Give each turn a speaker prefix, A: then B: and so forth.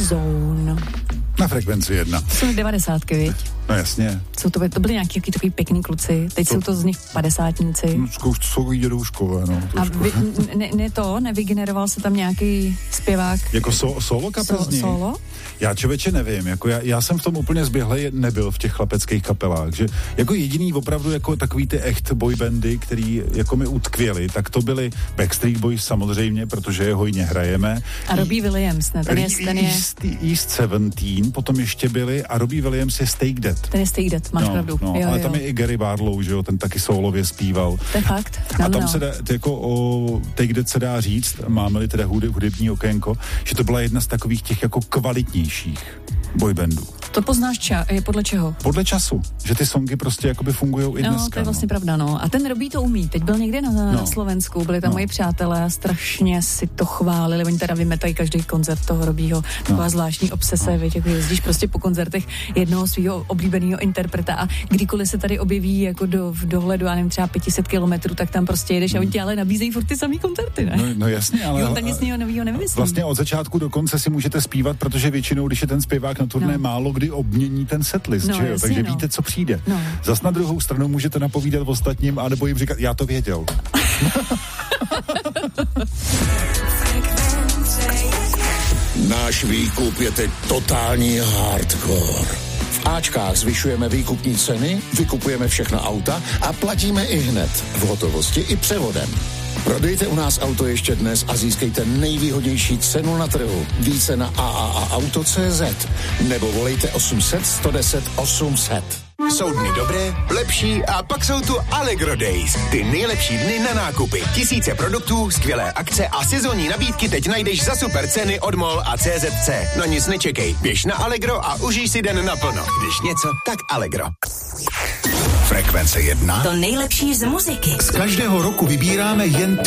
A: Zone.
B: Na Frekvenci 1.
A: Jsou 90, viď?
B: No jasně.
A: To byly nějaký takový pěkný kluci, teď jsou to z nich 50.
B: No, jsou dědouškové, no.
A: Nevygeneroval se tam nějaký zpěvák?
B: Jako solo kapelní?
A: Solo?
B: Já člověče nevím, jako já jsem v tom úplně zběhlej nebyl v těch chlapeckých kapelách, že jako jediný opravdu jako takový ty echt boybandy, který jako mi utkvěli, tak to byly Backstreet Boys samozřejmě, protože je hojně hrajeme.
A: A Robbie Williams, ne? Ten je...
B: East 17, potom ještě byli a Robbie Williams je Stake Dead.
A: Ten je Stake Dead, máš pravdu.
B: No, ale tam je i Gary Barlow, že jo, ten taky solově zpíval.
A: To je fakt.
B: A tam se dá, jako o Take Dead se dá říct, máme-li teda hudební okénko, že to byla jedna z takových těch jako kvalitnějších boybandů.
A: To poznáš je podle čeho?
B: Podle času, že ty songy prostě jakoby fungujou i dneska.
A: No, to je vlastně pravda, no. A ten Robbie to umí. Teď byl někde na Slovensku, byli tam moji přátelé a strašně si to chválili. Oni teda vymetají každý koncert toho Robbieho. Taková zvláštní obsese, víš, jako jezdíš prostě po koncertech jednoho svého oblíbeného interpreta a kdykoliv se tady objeví jako v dohledu, já nevím, třeba 500 kilometrů, tak tam prostě jedeš a oni ti ale nabízejí furt ty samý koncerty, ne?
B: No jasně, ale
A: on tam nic nového nevymyslí.
B: Vlastně od začátku do konce si můžete zpívat, protože většinou, když je ten zpěvák na turné, málo kdy obmění ten setlist, že jo?
A: Jasně,
B: takže víte, co přijde.
A: No.
B: Zas na druhou stranu můžete napovídat ostatním, anebo jim říkat, já to věděl.
C: Náš výkup je teď totální hardcore. V Ačkách zvyšujeme výkupní ceny, vykupujeme všechna auta a platíme i hned, v hotovosti i převodem. Prodejte u nás auto ještě dnes a získejte nejvýhodnější cenu na trhu. Více na AAAauto.cz nebo volejte 800 110 800.
D: Jsou dny dobré, lepší a pak jsou tu Allegro Days. Ty nejlepší dny na nákupy. Tisíce produktů, skvělé akce a sezónní nabídky teď najdeš za super ceny od MOL a CZC. Na nic nečekej, běž na Allegro a užij si den naplno. Když něco, tak Allegro.
C: Frekvence 1.
E: To nejlepší z muziky.
C: Z každého roku vybíráme jen